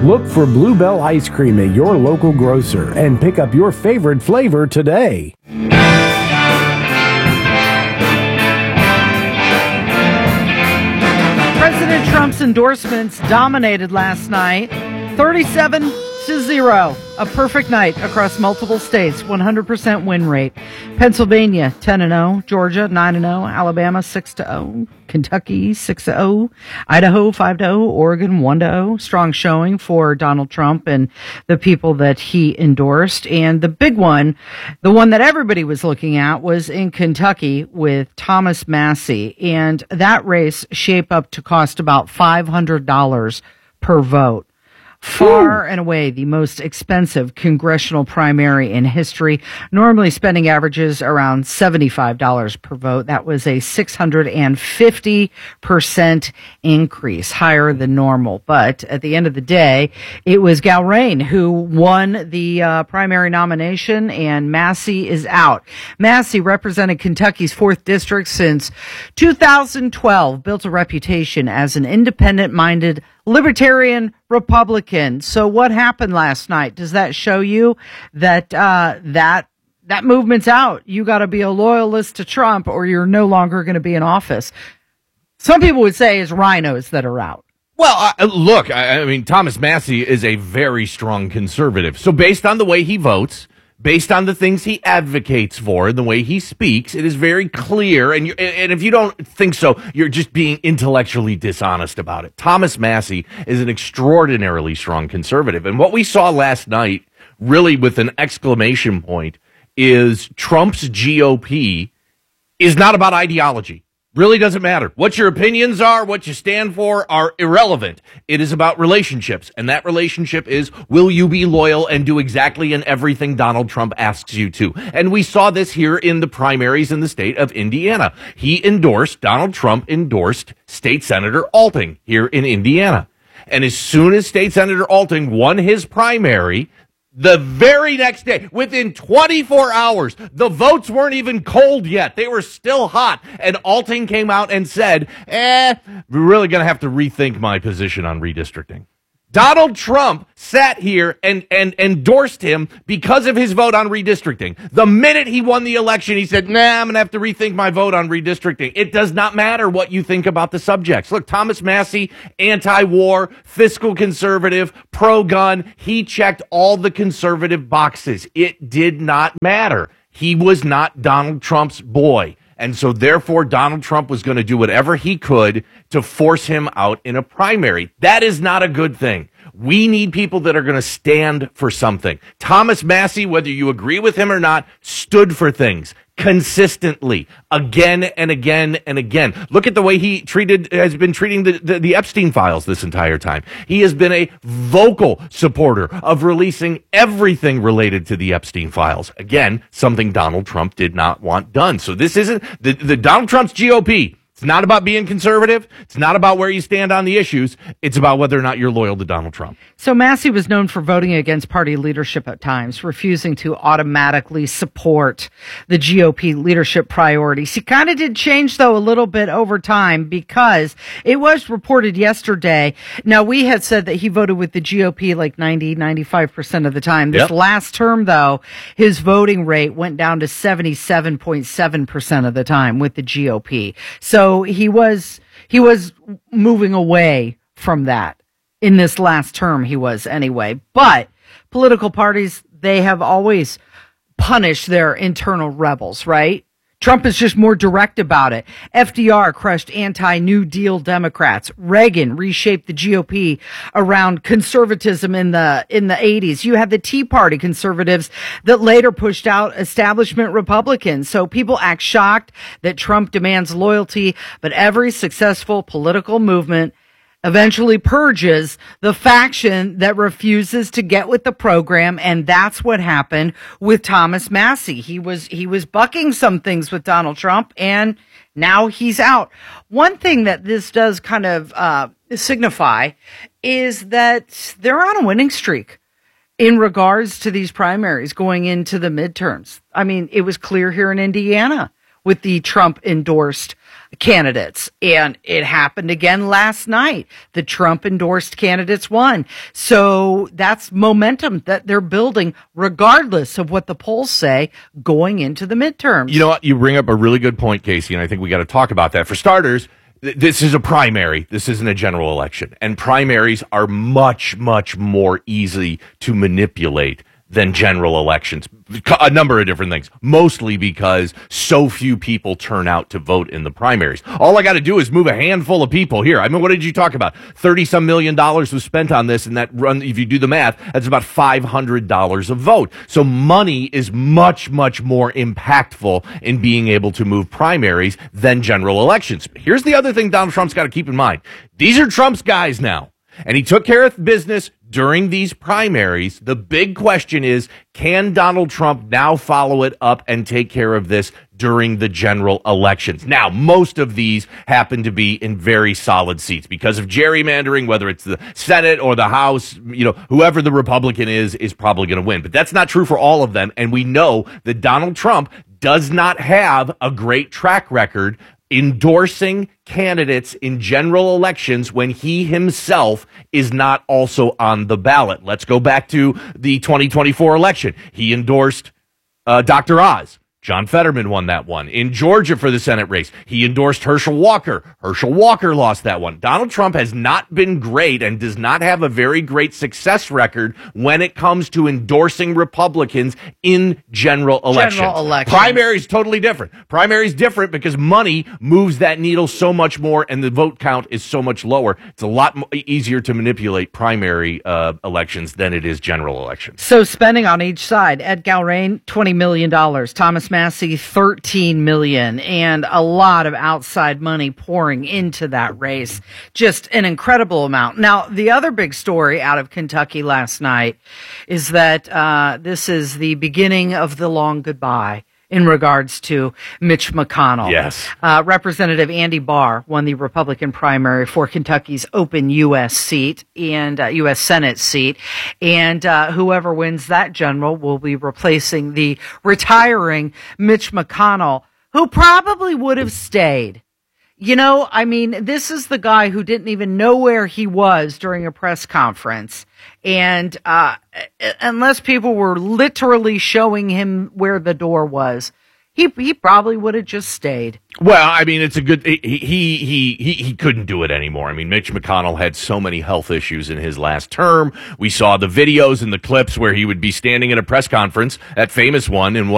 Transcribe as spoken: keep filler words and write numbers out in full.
Look for Bluebell Ice Cream at your local grocer and pick up your favorite flavor today. President Trump's endorsements dominated last night, thirty-seven to zero. A perfect night across multiple states, one hundred percent win rate. Pennsylvania, ten and oh. Georgia, nine and oh. Alabama, six to oh. Kentucky, six to oh. Idaho, five to oh. Oregon, one to oh. Strong showing for Donald Trump and the people that he endorsed. And the big one, the one that everybody was looking at, was in Kentucky with Thomas Massie. And that race shaped up to cost about five hundred dollars per vote. Far and away the most expensive congressional primary in history. Normally spending averages around seventy-five dollars per vote. That was a six hundred fifty percent increase, higher than normal. But at the end of the day, it was Galrain who won the uh, primary nomination, and Massie is out. Massie represented Kentucky's fourth district since two thousand twelve, built a reputation as an independent-minded libertarian Republican. So what happened last night? Does that show you that uh, that that movement's out? You got to be a loyalist to Trump or you're no longer going to be in office. Some people would say it's rhinos that are out. Well, uh, look, I, I mean, Thomas Massie is a very strong conservative. So based on the way he votes, based on the things he advocates for and the way he speaks, it is very clear. And, you, and if you don't think so, you're just being intellectually dishonest about it. Thomas Massie is an extraordinarily strong conservative. And what we saw last night, really with an exclamation point, is Trump's G O P is not about ideology. Really doesn't matter. What your opinions are, what you stand for are irrelevant. It is about relationships. And that relationship is, will you be loyal and do exactly and everything Donald Trump asks you to? And we saw this here in the primaries in the state of Indiana. He endorsed, Donald Trump endorsed State Senator Alting here in Indiana. And as soon as State Senator Alting won his primary, the very next day, within twenty-four hours, the votes weren't even cold yet. They were still hot. And Alting came out and said, eh, we're really going to have to rethink my position on redistricting. Donald Trump sat here and, and endorsed him because of his vote on redistricting. The minute he won the election, he said, nah, I'm going to have to rethink my vote on redistricting. It does not matter what you think about the subjects. Look, Thomas Massie, anti-war, fiscal conservative, pro-gun. He checked all the conservative boxes. It did not matter. He was not Donald Trump's boy. And so, therefore, Donald Trump was going to do whatever he could to force him out in a primary. That is not a good thing. We need people that are going to stand for something. Thomas Massie, whether you agree with him or not, stood for things consistently, again and again and again. Look at the way he treated, has been treating the, the, the Epstein files this entire time. He has been a vocal supporter of releasing everything related to the Epstein files. Again, something Donald Trump did not want done. So this isn't, the, the Donald Trump's G O P, it's not about being conservative. It's not about where you stand on the issues. It's about whether or not you're loyal to Donald Trump. So Massie was known for voting against party leadership at times, refusing to automatically support the G O P leadership priorities. He kind of did change, though, a little bit over time, because it was reported yesterday. Now, we had said that he voted with the G O P like ninety, ninety-five percent of the time. This Yep. last term, though, his voting rate went down to seventy-seven point seven percent of the time with the G O P. So So he was he was moving away from that in this last term. He was anyway. But political parties, they have always punished their internal rebels, right? Trump is just more direct about it. F D R crushed anti-New Deal Democrats. Reagan reshaped the G O P around conservatism in the in the eighties. You had the Tea Party conservatives that later pushed out establishment Republicans. So people act shocked that Trump demands loyalty, but every successful political movement eventually purges the faction that refuses to get with the program, and that's what happened with Thomas Massie. He was he was bucking some things with Donald Trump, and now he's out. One thing that this does kind of uh, signify is that they're on a winning streak in regards to these primaries going into the midterms. I mean, it was clear here in Indiana with the Trump-endorsed candidates. And it happened again last night. The Trump endorsed candidates won. So that's momentum that they're building regardless of what the polls say going into the midterms. You know what? You bring up a really good point, Casey, and I think we got to talk about that. For starters, th- this is a primary. This isn't a general election. And primaries are much, much more easy to manipulate than general elections. A number of different things, mostly because so few people turn out to vote in the primaries. All I got to do is move a handful of people here. I mean, what did you talk about? thirty some million dollars was spent on this, and that run, if you do the math, that's about five hundred dollars a vote. So money is much, much more impactful in being able to move primaries than general elections. Here's the other thing Donald Trump's got to keep in mind. These are Trump's guys now. And he took care of business during these primaries. The big question is, can Donald Trump now follow it up and take care of this during the general elections? Now, most of these happen to be in very solid seats because of gerrymandering, whether it's the Senate or the House. You know, whoever the Republican is, is probably going to win. But that's not true for all of them. And we know that Donald Trump does not have a great track record endorsing candidates in general elections when he himself is not also on the ballot. Let's go back to the twenty twenty-four election. He endorsed uh, Doctor Oz. John Fetterman won that one. In Georgia for the Senate race, he endorsed Herschel Walker. Herschel Walker lost that one. Donald Trump has not been great and does not have a very great success record when it comes to endorsing Republicans in general elections. General elections. Primaries totally different. Primaries different because money moves that needle so much more and the vote count is so much lower. It's a lot mo- easier to manipulate primary uh, elections than it is general elections. So spending on each side, Ed Galrain, twenty million dollars, Thomas Massey, thirteen million dollars, and a lot of outside money pouring into that race. Just an incredible amount. Now, the other big story out of Kentucky last night is that uh, this is the beginning of the long goodbye in regards to Mitch McConnell. Yes. Uh, Representative Andy Barr won the Republican primary for Kentucky's open U S seat and uh, U S Senate seat. And uh, whoever wins that general will be replacing the retiring Mitch McConnell, who probably would have stayed. You know, I mean, this is the guy who didn't even know where he was during a press conference. And uh, unless people were literally showing him where the door was, he he probably would have just stayed. Well, I mean, it's a good. He, he he he he couldn't do it anymore. I mean, Mitch McConnell had so many health issues in his last term. We saw the videos and the clips where he would be standing at a press conference, that famous one, in